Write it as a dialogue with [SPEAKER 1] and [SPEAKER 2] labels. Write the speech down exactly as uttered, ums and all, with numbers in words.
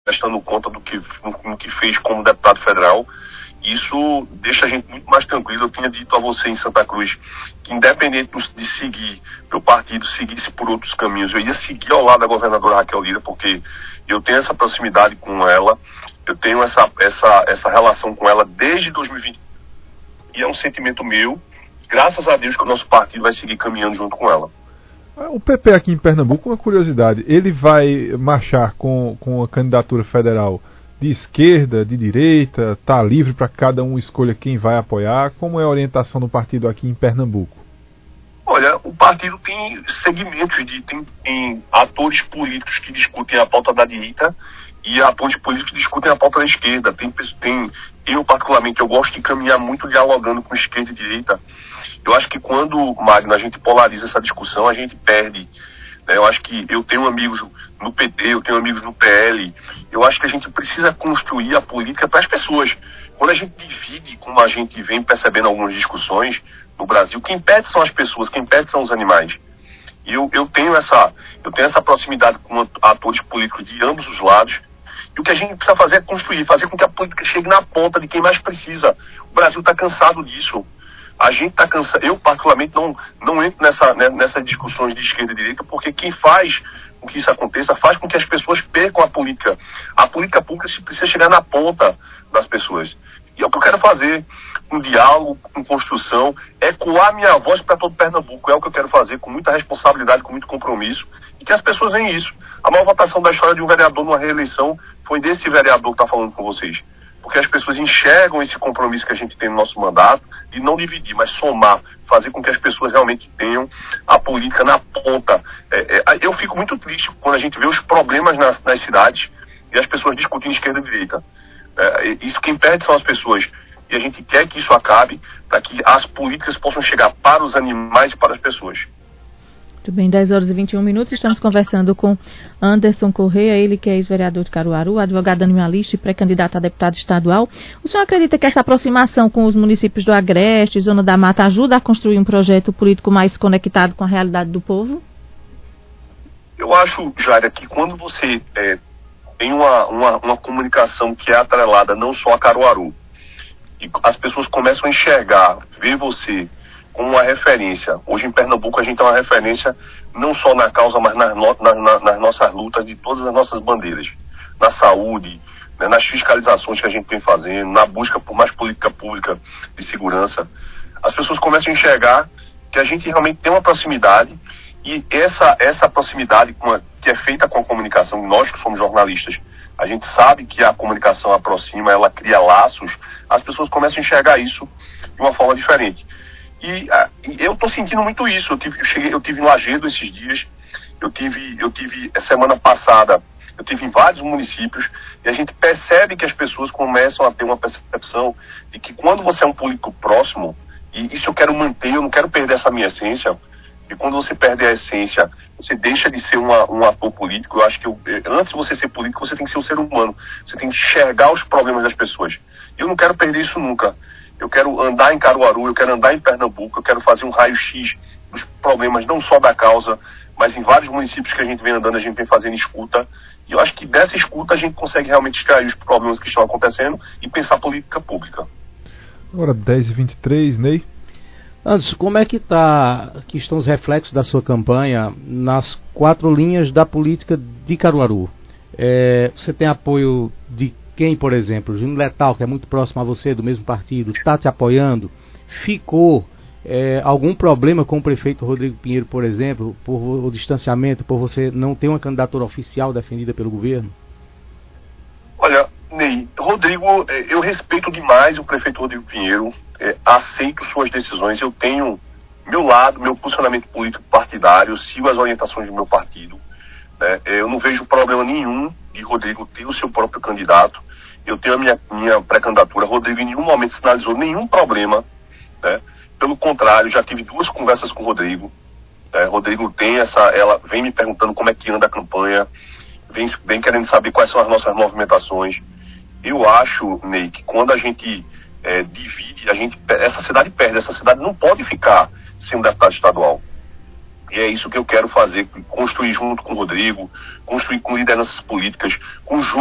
[SPEAKER 1] prestando conta do que, no, no que fez como deputado federal. Isso deixa a gente muito mais tranquilo. Eu tinha dito a você em Santa Cruz que, independente de seguir, meu partido seguisse por outros caminhos, eu ia seguir ao lado da governadora Raquel Lira, porque eu tenho essa proximidade com ela, eu tenho essa, essa, essa relação com ela desde dois mil e vinte, e é um sentimento meu, graças a Deus, que o nosso partido vai seguir caminhando junto com ela.
[SPEAKER 2] O P P aqui em Pernambuco, uma curiosidade, ele vai marchar com, com a candidatura federal de esquerda, de direita, está livre para cada um escolha quem vai apoiar? Como é a orientação do partido aqui em Pernambuco?
[SPEAKER 1] Olha, o partido tem segmentos, de, tem, tem atores políticos que discutem a pauta da direita e atores políticos que discutem a pauta da esquerda. Tem, tem, eu, particularmente, eu gosto de caminhar muito dialogando com esquerda e direita. Eu acho que quando, Magno, a gente polariza essa discussão, a gente perde. Eu acho que eu tenho amigos no P T, eu tenho amigos no P L. Eu acho que a gente precisa construir a política para as pessoas. Quando a gente divide, como a gente vem percebendo algumas discussões no Brasil, quem perde são as pessoas, quem perde são os animais. E eu, eu, tenho essa, eu tenho essa proximidade com atores políticos de ambos os lados. E o que a gente precisa fazer é construir, fazer com que a política chegue na ponta de quem mais precisa. O Brasil está cansado disso. A gente está cansado, eu particularmente não, não entro nessa, né, nessas discussões de esquerda e direita, porque quem faz com que isso aconteça, faz com que as pessoas percam a política. A política pública precisa chegar na ponta das pessoas. E é o que eu quero fazer, um diálogo, com construção, ecoar minha voz para todo Pernambuco. É o que eu quero fazer com muita responsabilidade, com muito compromisso, e que as pessoas veem isso. A maior votação da história de um vereador numa reeleição foi desse vereador que está falando com vocês. Porque as pessoas enxergam esse compromisso que a gente tem no nosso mandato de não dividir, mas somar, fazer com que as pessoas realmente tenham a política na ponta. É, é, eu fico muito triste quando a gente vê os problemas nas, nas cidades e as pessoas discutindo esquerda e direita. É, isso quem perde são as pessoas. E a gente quer que isso acabe para que as políticas possam chegar para os animais e para as pessoas.
[SPEAKER 3] Muito bem, dez horas e vinte e um minutos, estamos conversando com Anderson Correia, ele que é ex-vereador de Caruaru, advogado animalista e pré-candidato a deputado estadual. O senhor acredita que essa aproximação com os municípios do Agreste, Zona da Mata, ajuda a construir um projeto político mais conectado com a realidade do povo?
[SPEAKER 1] Eu acho, Jaira, que quando você é, tem uma, uma, uma comunicação que é atrelada não só a Caruaru, e as pessoas começam a enxergar, ver você como uma referência. Hoje em Pernambuco a gente é uma referência não só na causa, mas nas, no, na, nas nossas lutas de todas as nossas bandeiras. Na saúde, né, nas fiscalizações que a gente vem fazendo, na busca por mais política pública de segurança. As pessoas começam a enxergar que a gente realmente tem uma proximidade e essa, essa proximidade com a, que é feita com a comunicação, nós que somos jornalistas, a gente sabe que a comunicação aproxima, ela cria laços, as pessoas começam a enxergar isso de uma forma diferente. E uh, eu estou sentindo muito isso. Eu tive, eu cheguei, eu tive em Lagedo esses dias, eu tive, eu tive semana passada, eu tive em vários municípios, e a gente percebe que as pessoas começam a ter uma percepção de que quando você é um político próximo, e isso eu quero manter, eu não quero perder essa minha essência, e quando você perde a essência, você deixa de ser uma, um ator político. Eu acho que eu, antes de você ser político, você tem que ser um ser humano, você tem que enxergar os problemas das pessoas. E eu não quero perder isso nunca. Eu quero andar em Caruaru, eu quero andar em Pernambuco, eu quero fazer um raio-x dos problemas, não só da causa, mas em vários municípios que a gente vem andando, a gente vem fazendo escuta. E eu acho que dessa escuta a gente consegue realmente extrair os problemas que estão acontecendo e pensar política pública.
[SPEAKER 2] Agora dez e vinte e três, Ney.
[SPEAKER 4] Anderson, como é que, tá, que estão os reflexos da sua campanha nas quatro linhas da política de Caruaru? É, você tem apoio de quem, por exemplo? Júnior Letal, que é muito próximo a você, do mesmo partido, está te apoiando? Ficou é, algum problema com o prefeito Rodrigo Pinheiro, por exemplo, por o distanciamento, por você não ter uma candidatura oficial defendida pelo governo?
[SPEAKER 1] Olha, Ney, Rodrigo, eu respeito demais o prefeito Rodrigo Pinheiro, é, aceito suas decisões, eu tenho meu lado, meu posicionamento político partidário, sigo as orientações do meu partido, né? Eu não vejo problema nenhum de Rodrigo ter o seu próprio candidato. Eu tenho a minha, minha pré-candidatura. Rodrigo em nenhum momento sinalizou nenhum problema, né? Pelo contrário, já tive duas conversas com o Rodrigo. Né? Rodrigo tem essa, ela vem me perguntando como é que anda a campanha, vem, vem querendo saber quais são as nossas movimentações. Eu acho, Ney, que quando a gente é, divide, a gente, essa cidade perde, essa cidade não pode ficar sem um deputado estadual. E é isso que eu quero fazer, construir junto com o Rodrigo, construir com lideranças políticas, com